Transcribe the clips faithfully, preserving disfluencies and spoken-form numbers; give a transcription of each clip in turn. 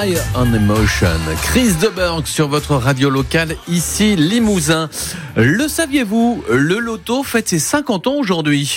High on Emotion. Chris de Burgh sur votre radio locale, ici Limousin. Le saviez-vous, le loto fête ses cinquante ans aujourd'hui.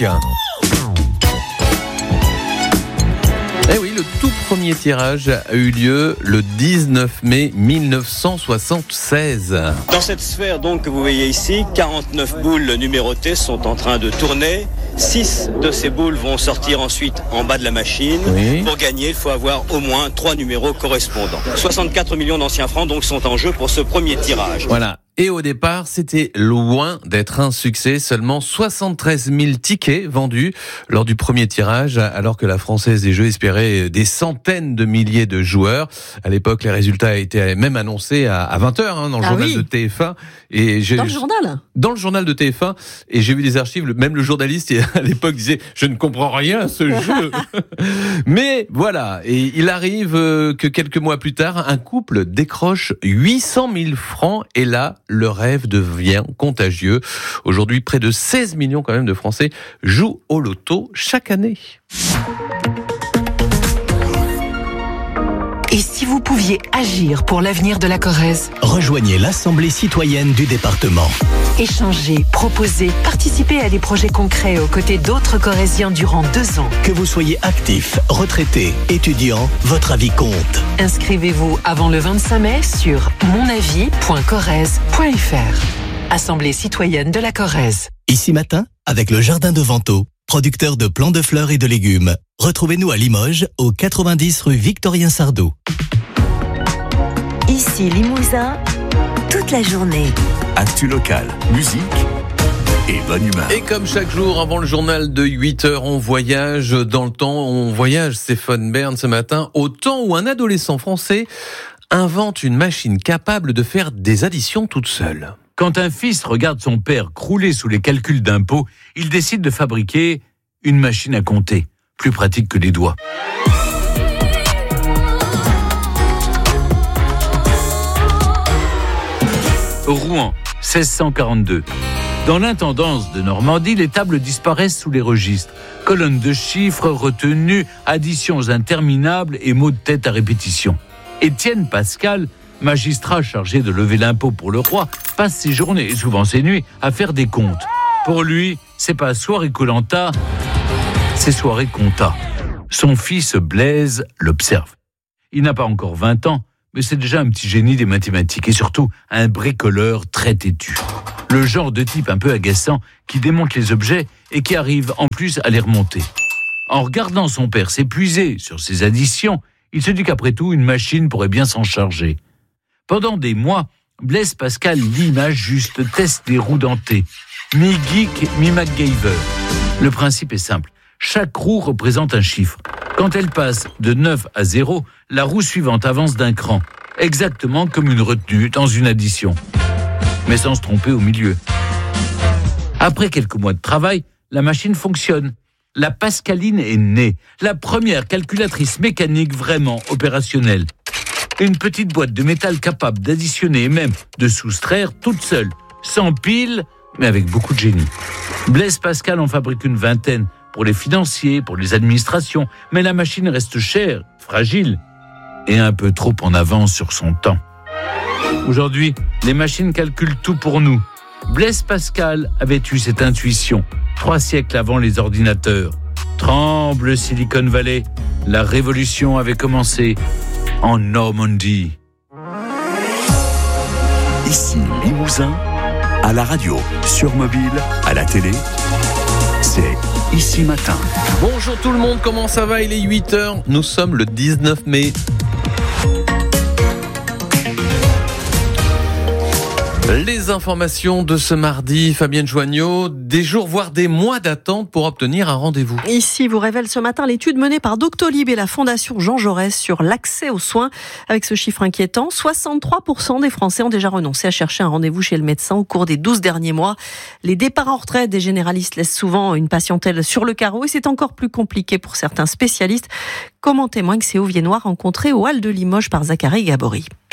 Eh oui, le tout premier tirage a eu lieu le dix-neuf mai mille neuf cent soixante-seize. Dans cette sphère donc que vous voyez ici, quarante-neuf boules numérotées sont en train de tourner. six de ces boules vont sortir ensuite en bas de la machine. Oui. Pour gagner, il faut avoir au moins trois numéros correspondants. soixante-quatre millions d'anciens francs donc sont en jeu pour ce premier tirage. Voilà. Et au départ, c'était loin d'être un succès. Seulement soixante-treize mille tickets vendus lors du premier tirage, alors que la Française des Jeux espérait des centaines de milliers de joueurs. À l'époque, les résultats étaient même annoncés à vingt heures hein, dans le ah journal oui. de T F un. Et j'ai, dans le journal Dans le journal de T F un. Et j'ai vu des archives, même le journaliste à l'époque disait « Je ne comprends rien à ce jeu ». Mais voilà, et il arrive que quelques mois plus tard, un couple décroche huit cent mille francs. Et là, le rêve devient contagieux. Aujourd'hui, près de seize millions quand même de Français jouent au loto chaque année. Et si vous pouviez agir pour l'avenir de la Corrèze ? Rejoignez l'Assemblée citoyenne du département. Échangez, proposez, participez à des projets concrets aux côtés d'autres Corréziens durant deux ans. Que vous soyez actif, retraité, étudiant, votre avis compte. Inscrivez-vous avant le vingt-cinq mai sur mon avis point corrèze point f r. Assemblée citoyenne de la Corrèze. Ici matin, avec le Jardin de Vento, producteur de plants de fleurs et de légumes. Retrouvez-nous à Limoges, au quatre-vingt-dix rue Victorien Sardou. Ici Limousin, toute la journée. Actu locale, musique et bonne humeur. Et comme chaque jour, avant le journal de huit heures, on voyage dans le temps. On voyage, Stéphane Bern, ce matin, au temps où un adolescent français invente une machine capable de faire des additions toute seule. Quand un fils regarde son père crouler sous les calculs d'impôts, il décide de fabriquer une machine à compter, plus pratique que les doigts. Rouen, seize cent quarante-deux. Dans l'intendance de Normandie, les tables disparaissent sous les registres. Colonnes de chiffres retenues, additions interminables et mots de tête à répétition. Étienne Pascal, magistrat chargé de lever l'impôt pour le roi, passe ses journées et souvent ses nuits à faire des comptes. Pour lui, c'est pas soirée Koh-Lanta, c'est soirée compta. Son fils Blaise l'observe. Il n'a pas encore vingt ans, mais c'est déjà un petit génie des mathématiques et surtout un bricoleur très têtu. Le genre de type un peu agaçant qui démonte les objets et qui arrive en plus à les remonter. En regardant son père s'épuiser sur ses additions, il se dit qu'après tout, une machine pourrait bien s'en charger. Pendant des mois, Blaise Pascal l'image juste teste des roues dentées. Mi-geek, mi-MacGyver. Le principe est simple. Chaque roue représente un chiffre. Quand elle passe de neuf à zéro, la roue suivante avance d'un cran. Exactement comme une retenue dans une addition. Mais sans se tromper au milieu. Après quelques mois de travail, la machine fonctionne. La Pascaline est née. La première calculatrice mécanique vraiment opérationnelle. Une petite boîte de métal capable d'additionner et même de soustraire toute seule, sans pile, mais avec beaucoup de génie. Blaise Pascal en fabrique une vingtaine, pour les financiers, pour les administrations, mais la machine reste chère, fragile, et un peu trop en avance sur son temps. Aujourd'hui, les machines calculent tout pour nous. Blaise Pascal avait eu cette intuition, trois siècles avant les ordinateurs. Tremble Silicon Valley, la révolution avait commencé en Normandie. Ici Limousin, à la radio, sur mobile, à la télé, c'est Ici Matin. Bonjour tout le monde, comment ça va ? Il est huit heures, nous sommes le dix-neuf mai. Les informations de ce mardi, Fabienne Joignot, des jours voire des mois d'attente pour obtenir un rendez-vous. Ici vous révèle ce matin l'étude menée par Doctolib et la Fondation Jean Jaurès sur l'accès aux soins. Avec ce chiffre inquiétant, soixante-trois pour cent des Français ont déjà renoncé à chercher un rendez-vous chez le médecin au cours des douze derniers mois. Les départs en retraite des généralistes laissent souvent une patientèle sur le carreau et c'est encore plus compliqué pour certains spécialistes, comme en témoigne ces Hauts-Viennois rencontrés au Hall de Limoges par Zachary Gabory.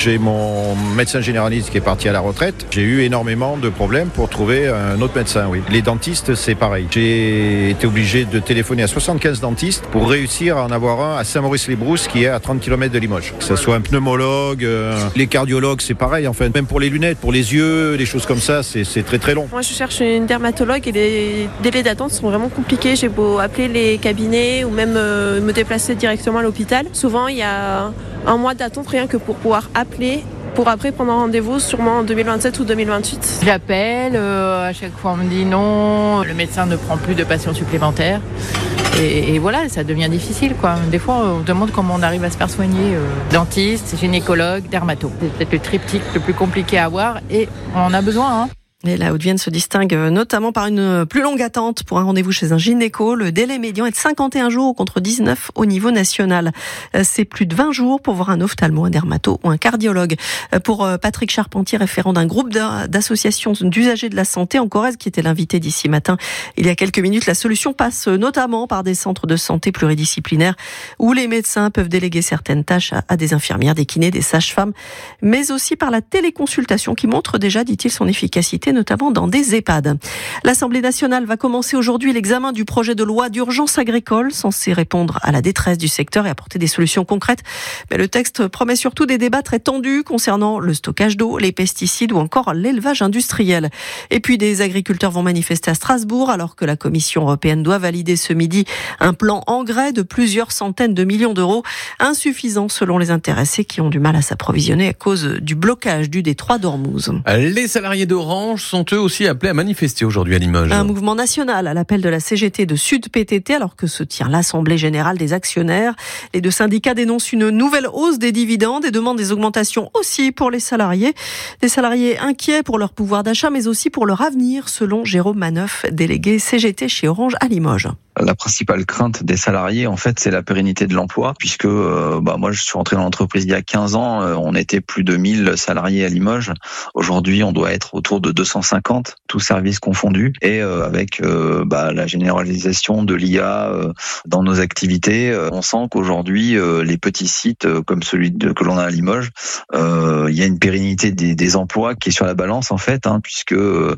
J'ai mon médecin généraliste qui est parti à la retraite. J'ai eu énormément de problèmes pour trouver un autre médecin, oui. Les dentistes, c'est pareil. J'ai été obligé de téléphoner à soixante-quinze dentistes pour réussir à en avoir un à Saint-Maurice-les-Brousses qui est à trente kilomètres de Limoges. Que ce soit un pneumologue, euh, les cardiologues, c'est pareil en fait. Même pour les lunettes, pour les yeux, des choses comme ça, c'est, c'est très très long. Moi, je cherche une dermatologue et les délais d'attente sont vraiment compliqués. J'ai beau appeler les cabinets ou même euh, me déplacer directement à l'hôpital. Souvent, il y a un mois d'attente rien que pour pouvoir appeler pour après prendre un rendez-vous sûrement en deux mille vingt-sept ou deux mille vingt-huit. J'appelle, euh, à chaque fois on me dit non, le médecin ne prend plus de patients supplémentaires. Et, et voilà, ça devient difficile, quoi. Des fois, on se demande comment on arrive à se faire soigner. Euh, dentiste, gynécologue, dermato. C'est peut-être le triptyque le plus compliqué à avoir et on en a besoin, hein. Et la Haute-Vienne se distingue notamment par une plus longue attente pour un rendez-vous chez un gynéco. Le délai médian est de cinquante et un jours contre dix-neuf au niveau national. C'est plus de vingt jours pour voir un ophtalmo, un dermato ou un cardiologue. Pour Patrick Charpentier, référent d'un groupe d'associations d'usagers de la santé en Corrèze, qui était l'invité d'ici matin il y a quelques minutes, la solution passe notamment par des centres de santé pluridisciplinaires où les médecins peuvent déléguer certaines tâches à des infirmières, des kinés, des sages-femmes, mais aussi par la téléconsultation qui montre déjà, dit-il, son efficacité, notamment dans des EHPAD. L'Assemblée nationale va commencer aujourd'hui l'examen du projet de loi d'urgence agricole, censé répondre à la détresse du secteur et apporter des solutions concrètes. Mais le texte promet surtout des débats très tendus concernant le stockage d'eau, les pesticides ou encore l'élevage industriel. Et puis des agriculteurs vont manifester à Strasbourg alors que la Commission européenne doit valider ce midi un plan engrais de plusieurs centaines de millions d'euros, insuffisant selon les intéressés qui ont du mal à s'approvisionner à cause du blocage du détroit d'Ormuz. Les salariés d'Orange sont eux aussi appelés à manifester aujourd'hui à Limoges. Un mouvement national à l'appel de la C G T de Sud P T T alors que se tient l'Assemblée Générale des Actionnaires. Les deux syndicats dénoncent une nouvelle hausse des dividendes et demandent des augmentations aussi pour les salariés. Des salariés inquiets pour leur pouvoir d'achat mais aussi pour leur avenir selon Jérôme Manoff, délégué C G T chez Orange à Limoges. La principale crainte des salariés, en fait, c'est la pérennité de l'emploi, puisque euh, bah, moi, je suis rentré dans l'entreprise il y a quinze ans, euh, on était plus de mille salariés à Limoges. Aujourd'hui, on doit être autour de deux cent cinquante, tous services confondus, et euh, avec euh, bah, la généralisation de l'I A euh, dans nos activités, euh, on sent qu'aujourd'hui, euh, les petits sites euh, comme celui de, que l'on a à Limoges, euh, il y a une pérennité des, des emplois qui est sur la balance, en fait, hein, puisque euh,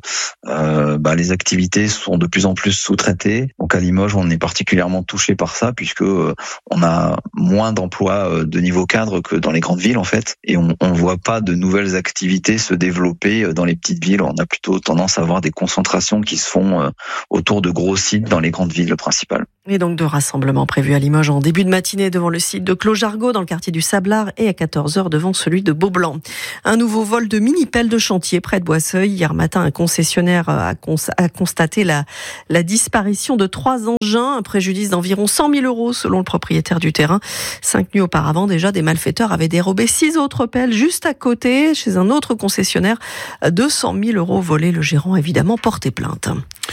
bah, les activités sont de plus en plus sous-traitées. Donc à Limoges, on est particulièrement touché par ça puisque euh, on a moins d'emplois euh, de niveau cadre que dans les grandes villes en fait, et on ne voit pas de nouvelles activités se développer euh, dans les petites villes. On a plutôt tendance à avoir des concentrations qui se font euh, autour de gros sites dans les grandes villes principales. Et donc de rassemblements prévus à Limoges en début de matinée devant le site de Clos-Jargot dans le quartier du Sablard et à quatorze heures devant celui de Beaublanc. Un nouveau vol de mini-pelles de chantier près de Boisseuil. Hier matin, un concessionnaire a, cons- a constaté la, la disparition de trois engins, un préjudice d'environ cent mille euros selon le propriétaire du terrain. Cinq nuits auparavant, déjà, des malfaiteurs avaient dérobé six autres pelles juste à côté chez un autre concessionnaire. deux cent mille euros volés. Le gérant a évidemment porté plainte.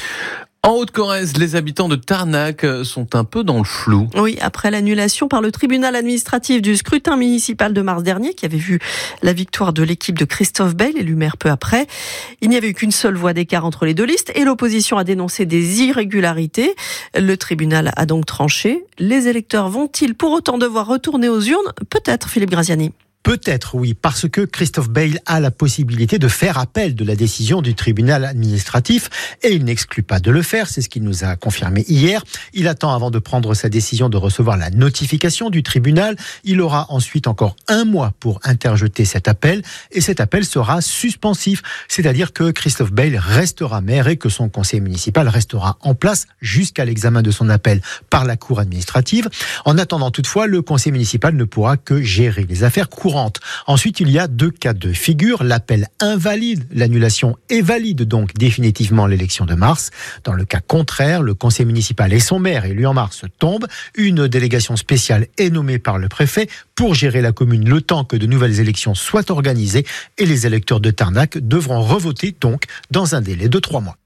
En Haute-Corrèze, les habitants de Tarnac sont un peu dans le flou. Oui, après l'annulation par le tribunal administratif du scrutin municipal de mars dernier, qui avait vu la victoire de l'équipe de Christophe Bayle, élu maire peu après, il n'y avait eu qu'une seule voix d'écart entre les deux listes et l'opposition a dénoncé des irrégularités. Le tribunal a donc tranché. Les électeurs vont-ils pour autant devoir retourner aux urnes ? Peut-être, Philippe Graziani. Peut-être, oui, parce que Christophe Bayle a la possibilité de faire appel de la décision du tribunal administratif et il n'exclut pas de le faire, c'est ce qu'il nous a confirmé hier. Il attend avant de prendre sa décision de recevoir la notification du tribunal. Il aura ensuite encore un mois pour interjeter cet appel et cet appel sera suspensif, c'est-à-dire que Christophe Bayle restera maire et que son conseil municipal restera en place jusqu'à l'examen de son appel par la cour administrative. En attendant toutefois, le conseil municipal ne pourra que gérer les affaires courantes. Ensuite, il y a deux cas de figure. L'appel invalide l'annulation et valide donc définitivement l'élection de mars. Dans le cas contraire, le conseil municipal et son maire élu en mars tombent. Une délégation spéciale est nommée par le préfet pour gérer la commune le temps que de nouvelles élections soient organisées et les électeurs de Tarnac devront revoter donc dans un délai de trois mois.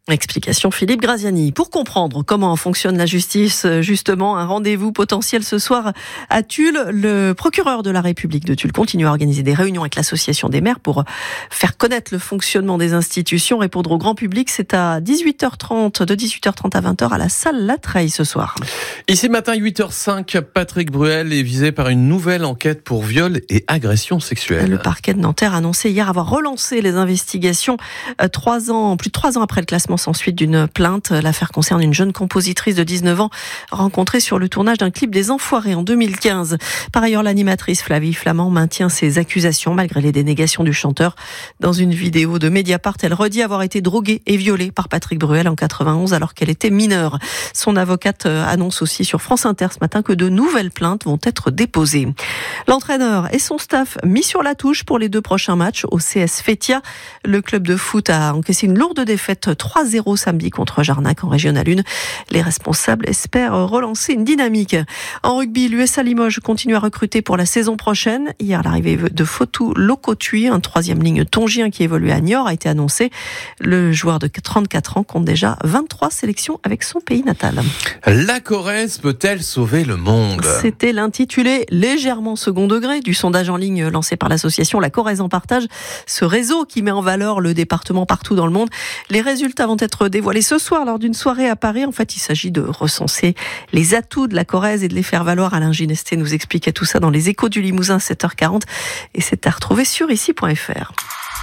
Explication Philippe Graziani. Pour comprendre comment fonctionne la justice, justement, un rendez-vous potentiel ce soir à Tulle. Le procureur de la République de Tulle continue à organiser des réunions avec l'association des maires pour faire connaître le fonctionnement des institutions, répondre au grand public. C'est à dix-huit heures trente, de dix-huit heures trente à vingt heures à la salle Latreille ce soir. Ici matin, huit heures cinq, Patrick Bruel est visé par une nouvelle enquête pour viol et agression sexuelle. Le parquet de Nanterre a annoncé hier avoir relancé les investigations trois ans, plus de trois ans après le classement sans suite d'une plainte. L'affaire concerne une jeune compositrice de dix-neuf ans rencontrée sur le tournage d'un clip des Enfoirés en deux mille quinze. Par ailleurs, l'animatrice Flavie Flamand maintient ses accusations malgré les dénégations du chanteur. Dans une vidéo de Mediapart, elle redit avoir été droguée et violée par Patrick Bruel en quatre-vingt-onze alors qu'elle était mineure. Son avocate annonce aussi sur France Inter ce matin que de nouvelles plaintes vont être déposées. L'entraîneur et son staff mis sur la touche pour les deux prochains matchs au C S Fétia. Le club de foot a encaissé une lourde défaite trois zéro samedi contre Jarnac en Régional un. Les responsables espèrent relancer une dynamique. En rugby, l'U S A Limoges continue à recruter pour la saison prochaine. Hier, l'arrivée de Fotou Lokotui, un troisième ligne tongien qui évolue à Niort, a été annoncé. Le joueur de trente-quatre ans compte déjà vingt-trois sélections avec son pays natal. La Corrèze peut-elle sauver le monde ? C'était l'intitulé légèrement second degré du sondage en ligne lancé par l'association La Corrèze en partage. Ce réseau qui met en valeur le département partout dans le monde. Les résultats vont être dévoilés ce soir lors d'une soirée à Paris. En fait, il s'agit de recenser les atouts de la Corrèze et de les faire valoir. Alain Ginesté nous expliquait tout ça dans les Échos du Limousin, sept heures quarante. Et c'est à retrouver sur ici point f r.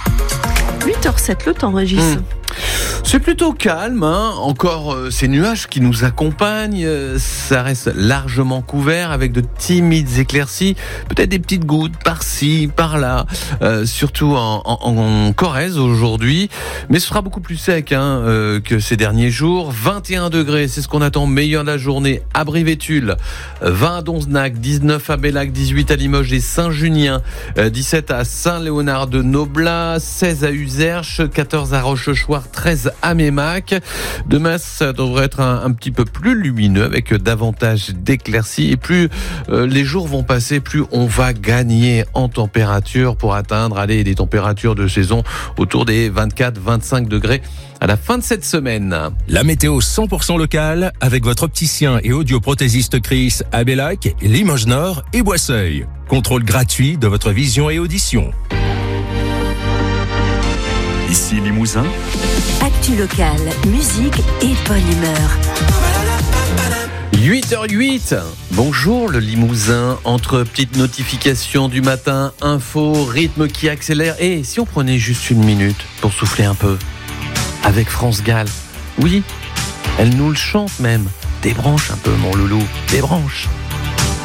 huit heures sept, le temps, Régis. Mmh. C'est plutôt calme, hein. Encore euh, ces nuages qui nous accompagnent, euh, ça reste largement couvert avec de timides éclaircies, peut-être des petites gouttes par-ci, par-là, euh, surtout en, en, en Corrèze aujourd'hui, mais ce sera beaucoup plus sec hein, euh, que ces derniers jours. vingt et un degrés, c'est ce qu'on attend, meilleur de la journée à Brive-et-Tulle, vingt à Donzenac, dix-neuf à Bellac, dix-huit à Limoges et Saint-Junien, euh, dix-sept à Saint-Léonard de Noblat, seize à Uzerche, quatorze à Rochechouart, treize à Mémac. Demain, ça devrait être un, un petit peu plus lumineux avec davantage d'éclaircies. Et plus euh, les jours vont passer, plus on va gagner en température pour atteindre allez, des températures de saison autour des vingt-quatre à vingt-cinq degrés à la fin de cette semaine. La météo cent pour cent locale avec votre opticien et audioprothésiste Chris à Bellac, Limoges Nord et Boisseuil. Contrôle gratuit de votre vision et audition. Ici Limousin. Actu locale, musique et bonne humeur. huit heures huit. Bonjour le Limousin, entre petites notifications du matin, infos, rythme qui accélère. Et si on prenait juste une minute pour souffler un peu avec France Gall. Oui, elle nous le chante même. Débranche un peu mon loulou, débranche.